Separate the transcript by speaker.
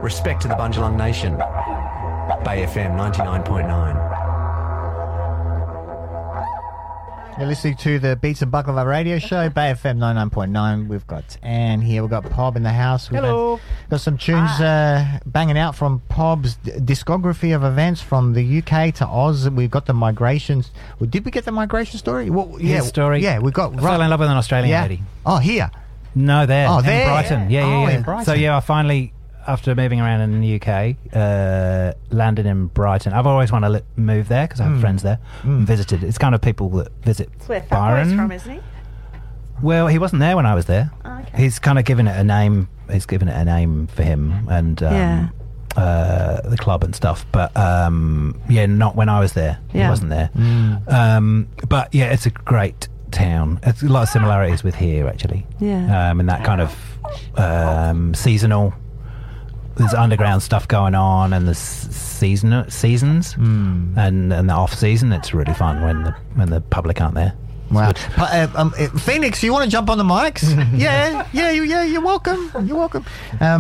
Speaker 1: Respect to the Bundjalung Nation. Bay FM 99.9.
Speaker 2: You're listening to the Beats and Baklava radio show, Bay FM 99.9. We've got Anne here. We've got Pob in the house.
Speaker 3: Hello.
Speaker 2: Got some tunes banging out from Pob's discography of events from the UK to Oz. We've got the migrations. Well, did we get the migration story? Well, yeah,
Speaker 3: His story.
Speaker 2: Yeah, we got.
Speaker 3: I fell in love with an Australian lady.
Speaker 2: Oh, here.
Speaker 3: No, there.
Speaker 2: Oh, there.
Speaker 3: In Brighton. Yeah.
Speaker 2: In Brighton.
Speaker 3: So, I finally, after moving around in the UK, landed in Brighton. I've always wanted to move there because I have friends there and visited. It's kind of people that visit
Speaker 4: That's where
Speaker 3: Byron.
Speaker 4: Fatboy's from, isn't he?
Speaker 3: Well, he wasn't there when I was there.
Speaker 4: Oh, okay.
Speaker 3: He's kind of given it a name. He's given it a name for him and the club and stuff. But, not when I was there.
Speaker 4: Yeah.
Speaker 3: He wasn't there. But, it's a great town. It's a lot of similarities with here, actually.
Speaker 4: Yeah.
Speaker 3: And that kind of seasonal. There's underground stuff going on, and there's seasons, and the off season. It's really fun when the public aren't there.
Speaker 2: Wow. Phoenix, you want to jump on the mics? Yeah, you're welcome. You're welcome.